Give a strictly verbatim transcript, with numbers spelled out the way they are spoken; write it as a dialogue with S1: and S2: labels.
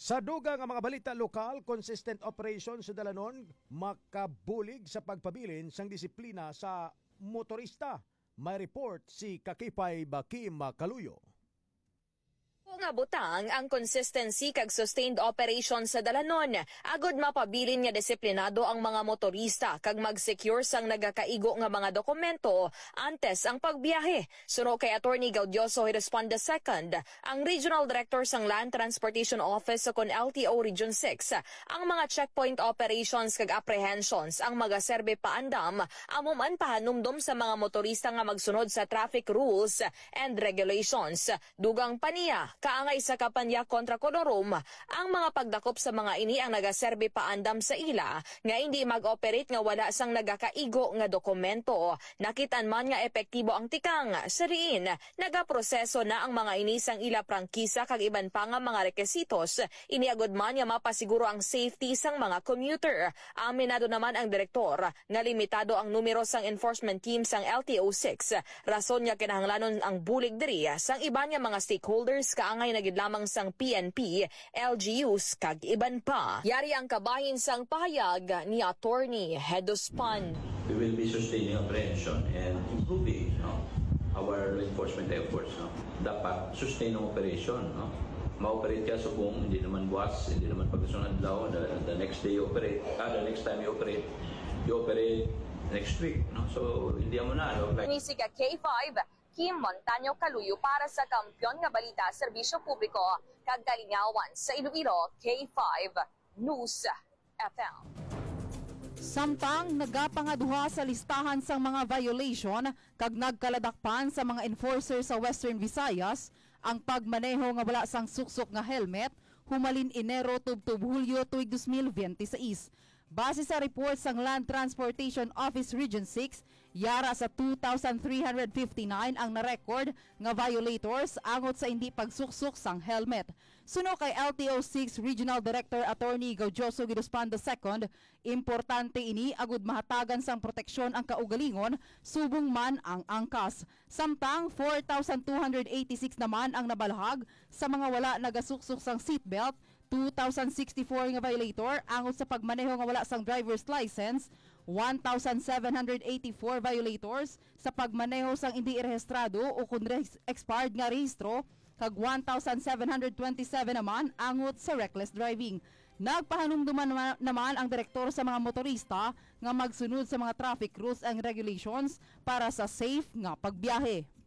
S1: Sa dugang nga mga balita lokal, consistent operation sa dalanon makabulig sa pagpabilin sang disiplina sa motorista. May report si Kakipay Bakim Kaluyo.
S2: Nga butang ang consistency kag sustained operation sa dalanon agod mapabilin nga disiplinado ang mga motorista kag mag-secure sang nagakaigo nga mga dokumento antes ang pagbiyahe. Suno kay Attorney Gaudioso Hiresponde second, ang Regional Director sang Land Transportation Office sa kon L T O Region six, ang mga checkpoint operations kag apprehensions ang magaserbe paandam amo man pahanumdom sa mga motorista nga magsunod sa traffic rules and regulations. Dugang paniya kaangay sa kampanya kontra konorum, ang mga pagdakop sa mga ini ang nagaserbe paandam sa ila nga hindi mag-operate nga wala sang nagakaigo nga dokumento. Nakitaan man nga epektibo ang tikang. Sa riin, nagaproseso na ang mga ini sang ila prangkisa kag iban pa nga mga requisitos. Iniagod man nga mapasiguro ang safety sang mga commuter. Aminado naman ang direktor nga limitado ang numero sang enforcement team sang L T O six. Rason nga kinahanglanon ang bulig diri sang iban nga mga stakeholders ka angay nagid lamang sang P N P, L G Us kag iban pa. Yari ang kabahin sang pahayag ni Attorney Hedospan.
S3: We will be sustaining apprehension and improving no, our enforcement efforts. No. Dapat sustain ang operation. No. Ma-operate ka sa kung hindi naman buwas, hindi naman pagkasunod daw, the, the next day you operate, ah, the next time you operate, you operate next week. No. So, hindi mo na. No, like...
S2: Ni K five, Kim Montaño Kaluyo para sa Kampiyon nga Balita Serbisyo Publiko kag Kalingawan sa Iloilo, K five News F M.
S4: Samtang nagapangaduha sa listahan sang mga violation kag nagkaladakpan sa mga enforcer sa Western Visayas ang pagmaneho nga wala sang suksok nga helmet humalin Enero tubtub Hulyo tuig twenty twenty-six. Base sa report sang Land Transportation Office Region six, yara sa two thousand three hundred fifty-nine ang na-record nga violators angot sa hindi pagsuksok sang helmet. Suno kay L T O six Regional Director Attorney Gaudioso Hiresponde second, importante ini agud mahatagan sang proteksyon ang kaugalingon subong man ang angkas. Samtang four thousand two hundred eighty-six naman ang nabalhag sa mga wala nagasuksok sang seatbelt, two thousand sixty-four nga violator angot sa pagmaneho nga wala sang driver's license, one thousand seven hundred eighty-four violators sa pagmaneho sang hindi rehistrado o kung expired nga rehistro, kag one thousand seven hundred twenty-seven naman angot sa reckless driving. Nagpahanumduman naman ang direktor sa mga motorista nga magsunod sa mga traffic rules and regulations para sa safe nga pagbiyahe.